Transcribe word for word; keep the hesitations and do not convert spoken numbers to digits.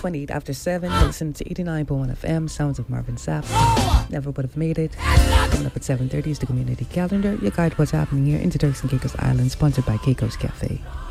twenty-eight after seven. Listen to eighty-nine point one F M, Sounds of Marvin Sapp. Never would have made it. Coming up at seven thirty is the community calendar. Your guide to what's happening here in the Turks and Caicos Islands, sponsored by Caicos Cafe.